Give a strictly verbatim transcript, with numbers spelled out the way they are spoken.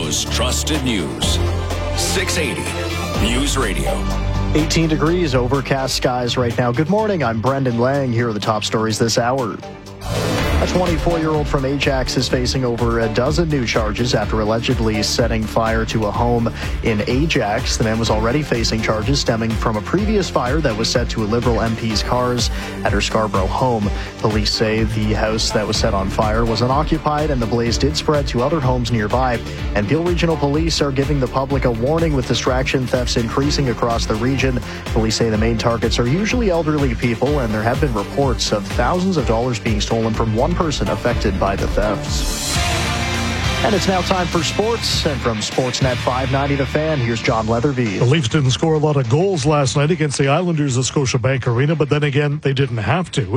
Toronto's trusted news. six eighty News Radio. eighteen degrees, overcast skies right now. Good morning. I'm Brendan Lang. Here are the top stories this hour. A twenty-four-year-old from Ajax is facing over a dozen new charges after allegedly setting fire to a home in Ajax. The man was already facing charges stemming from a previous fire that was set to a Liberal M P's cars at her Scarborough home. Police say the house that was set on fire was unoccupied and the blaze did spread to other homes nearby. And Peel Regional Police are giving the public a warning with distraction thefts increasing across the region. Police say the main targets are usually elderly people, and there have been reports of thousands of dollars being stolen from one person affected by the thefts. And it's now time for sports. And from Sportsnet five ninety The Fan, here's John Leatherby. The Leafs didn't score a lot of goals last night against the Islanders at Scotiabank Arena, but then again, they didn't have to.